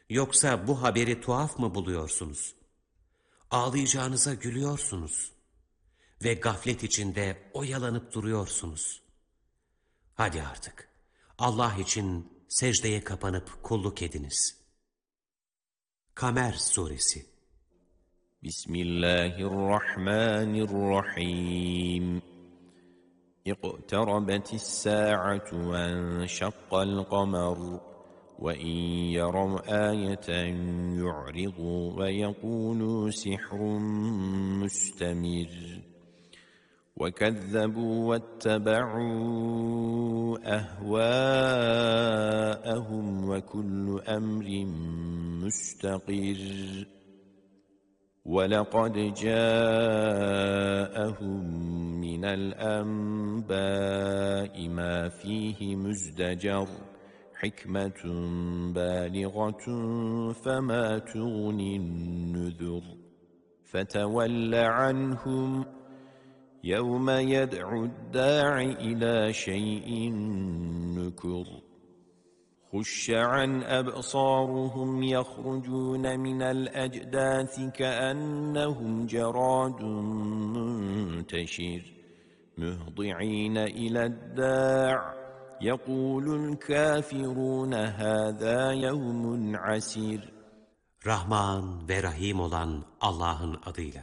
Yoksa bu haberi tuhaf mı buluyorsunuz? Ağlayacağınıza gülüyorsunuz ve gaflet içinde oyalanıp duruyorsunuz. Hadi artık Allah için secdeye kapanıp kulluk ediniz. Kamer Suresi. Bismillahirrahmanirrahim. İqterabetis sa'atu ve enşakkal kamer. وَإِنْ يَرَوْا آيَةً يُعْرِضُوا وَيَقُولُوا سِحْرٌ مُسْتَمِرٌّ وَكَذَّبُوا وَاتَّبَعُوا أَهْوَاءَهُمْ وَكُلُّ أَمْرٍ مُسْتَقِرٌّ وَلَقَدْ جَاءَهُمْ مِنَ الْأَنْبَاءِ مَا فِيهِ مُزْدَجَرٌ حِكْمَةٌ بَالِغَةٌ فَمَا تُغْنِ النُّذُرُ فَتَوَلَّ عَنْهُمْ يَوْمَ يَدْعُ الدَّاعِ إِلَى شَيْءٍ نُكُرٍ خُشَّ عَنْ أَبْصَارُهُمْ يَخْرُجُونَ مِنَ الْأَجْدَاثِ كَأَنَّهُمْ جَرَادٌ مُنْتَشِرٌ مُهْطِعِينَ إِلَى الدَّاعِ يَقُولُ الْكَافِرُونَ هَذَا يَوْمٌ عَسِيرٌ Rahman ve Rahim olan Allah'ın adıyla.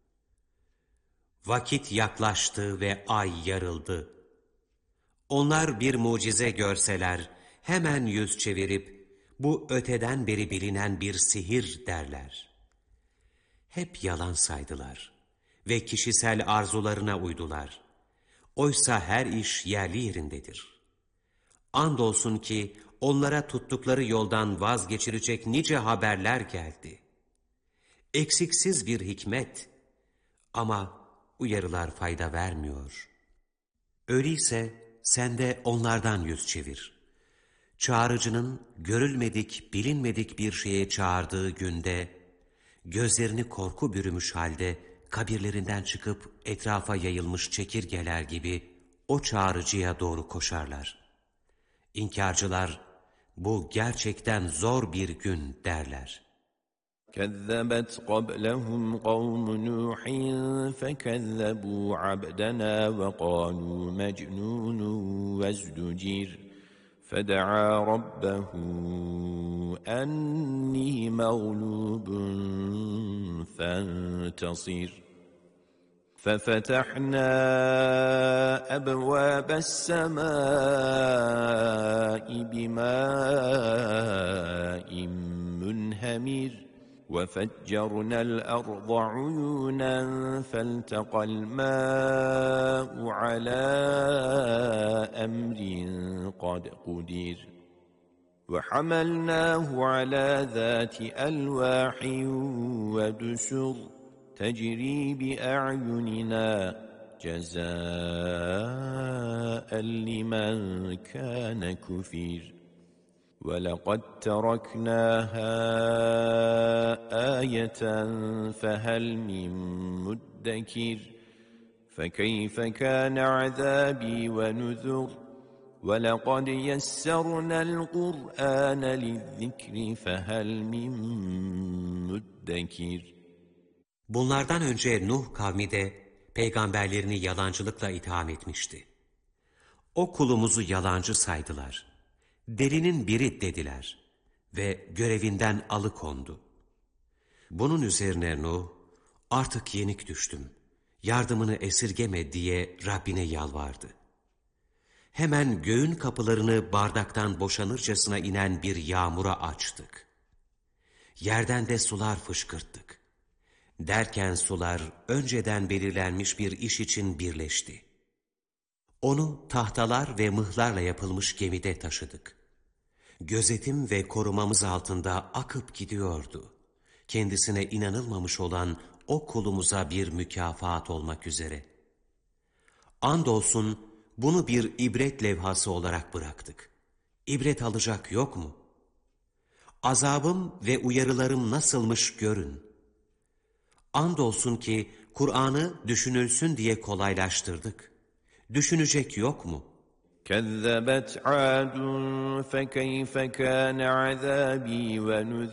Vakit yaklaştı ve ay yarıldı. Onlar bir mucize görseler hemen yüz çevirip bu öteden beri bilinen bir sihir derler. Hep yalan saydılar ve kişisel arzularına uydular. Oysa her iş yerli yerindedir. Andolsun ki onlara tuttukları yoldan vazgeçirecek nice haberler geldi. Eksiksiz bir hikmet ama uyarılar fayda vermiyor. Öyleyse sen de onlardan yüz çevir. Çağrıcının görülmedik, bilinmedik bir şeye çağırdığı günde, gözlerini korku bürümüş halde kabirlerinden çıkıp etrafa yayılmış çekirgeler gibi o çağrıcıya doğru koşarlar. İnkarcılar, bu gerçekten zor bir gün derler. كَذَّبَتْ قَبْلَهُمْ قَوْمُ نُوحٍ فَكَذَّبُوا عَبْدَنَا وَقَالُوا مَجْنُونٌ وَازْدُجِرَ فَدَعَا رَبَّهُ أَنِّي مَغْلُوبٌ فَانتَصِرْ فَفَتَحْنَا أَبْوَابَ السَّمَاءِ بِمَاءٍ مُنْهَمِرٍ وَفَجَّرْنَا الْأَرْضَ عُيُونًا فَالْتَقَى الْمَاءُ عَلَى أَمْرٍ قَدْ قُدِرَ وَحَمَلْنَاهُ عَلَى ذَاتِ أَلْوَاحٍ وَدُسُرٍ تَجْرِي بِأَعْيُنِنَا جَزَاءً لِمَنْ كَانَ كُفِرَ وَلَقَدْ تَرَكْنَاهَا آيَةً فَهَلْ مِنْ مُدَّكِرٍ فَكَيْفَ كَانَ عَذَابِي وَنُذُرِ وَلَقَدْ يَسَّرْنَا الْقُرْآنَ لِلذِّكْرِ فَهَلْ مِنْ مُدَّكِرٍ Bunlardan önce Nuh kavmi de peygamberlerini yalancılıkla itham etmişti. O kulumuzu yalancı saydılar. Delinin biri dediler ve görevinden alıkondu. Bunun üzerine Nuh, artık yenik düştüm, yardımını esirgeme diye Rabbine yalvardı. Hemen göğün kapılarını bardaktan boşanırcasına inen bir yağmura açtık. Yerden de sular fışkırttık. Derken sular önceden belirlenmiş bir iş için birleşti. Onu tahtalar ve mıhlarla yapılmış gemide taşıdık. Gözetim ve korumamız altında akıp gidiyordu. Kendisine inanılmamış olan o kulumuza bir mükafat olmak üzere. Andolsun bunu bir ibret levhası olarak bıraktık. İbret alacak yok mu? Azabım ve uyarılarım nasılmış görün. Andolsun ki Kur'an'ı düşünülsün diye kolaylaştırdık. Düşünecek yok mu? كَذَّبَتْ عَادٌ فَكَيْفَ كَانَ عَذَابِي وَنُذُرِ